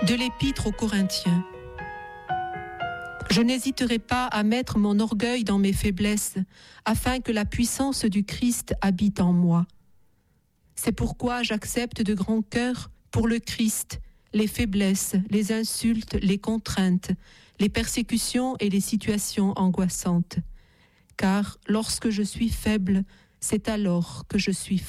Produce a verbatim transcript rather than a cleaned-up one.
De l'Épître aux Corinthiens. Je n'hésiterai pas à mettre mon orgueil dans mes faiblesses, afin que la puissance du Christ habite en moi. C'est pourquoi j'accepte de grand cœur, pour le Christ, les faiblesses, les insultes, les contraintes, les persécutions et les situations angoissantes. Car lorsque je suis faible, c'est alors que je suis